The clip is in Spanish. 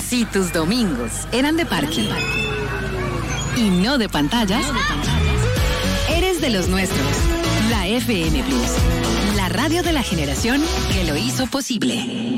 Si tus domingos eran de parque y no de pantallas, eres de los nuestros. La FM Plus, la radio de la generación que lo hizo posible.